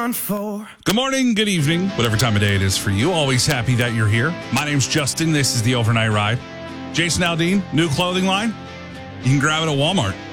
Good morning, good evening, whatever time of day it is for you. Always happy that you're here. My name's Justin. This is the Overnight Ride. Jason Aldean, new clothing line. You can grab it at Walmart.